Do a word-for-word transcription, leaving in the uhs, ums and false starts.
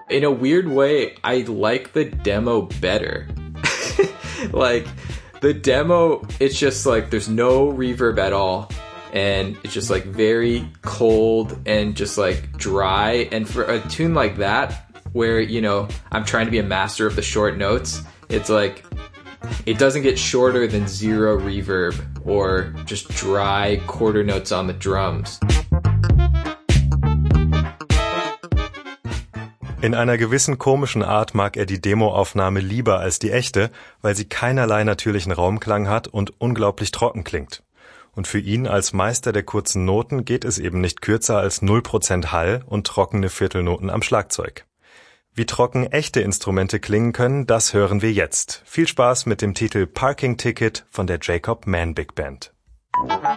in a weird way, I like the demo better. Like, the demo, it's just like, there's no reverb at all. And it's just like very cold and just like dry. And for a tune like that, where, you know, I'm trying to be a master of the short notes, it's like, it doesn't get shorter than zero reverb or just dry quarter notes on the drums. In einer gewissen komischen Art mag er die Demoaufnahme lieber als die echte, weil sie keinerlei natürlichen Raumklang hat und unglaublich trocken klingt. Und für ihn als Meister der kurzen Noten geht es eben nicht kürzer als null Prozent Hall und trockene Viertelnoten am Schlagzeug. Wie trocken echte Instrumente klingen können, das hören wir jetzt. Viel Spaß mit dem Titel Parking Ticket von der Jacob Mann Big Band.